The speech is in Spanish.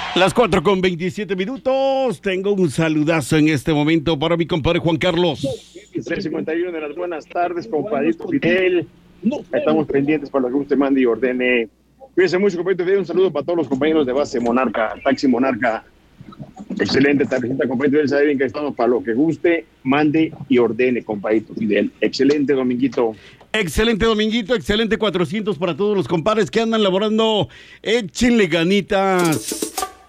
Las 4:27. Tengo un saludazo en este momento para mi compadre Juan Carlos. 6:51 de las buenas tardes, compadrito Fidel. Estamos pendientes para lo que usted mande y ordene. Cuídense mucho, compadrito Fidel. Un saludo para todos los compañeros de base Monarca, Taxi Monarca. Excelente tardecita, compadrito Fidel. Saben que estamos para lo que guste, mande y ordene, compadrito Fidel. Excelente dominguito. Excelente dominguito, excelente 400 para todos los compadres que andan laborando. Échenle ganitas.